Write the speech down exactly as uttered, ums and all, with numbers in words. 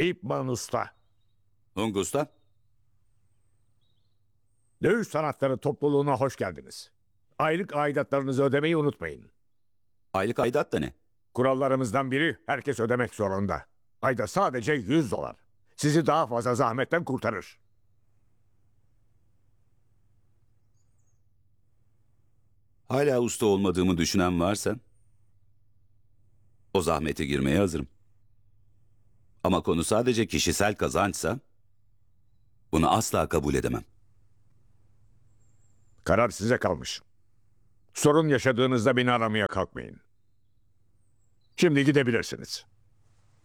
İpman Usta. Hung Usta? Dövüş Sanatları Topluluğu'na hoş geldiniz. Aylık aidatlarınızı ödemeyi unutmayın. Aylık aidat da ne? Kurallarımızdan biri herkes ödemek zorunda. Ayda sadece yüz dolar. Sizi daha fazla zahmetten kurtarır. Hala usta olmadığımı düşünen varsa o zahmete girmeye hazırım. Ama konu sadece kişisel kazançsa bunu asla kabul edemem. Karar size kalmış. Sorun yaşadığınızda beni aramaya kalkmayın. Şimdi gidebilirsiniz.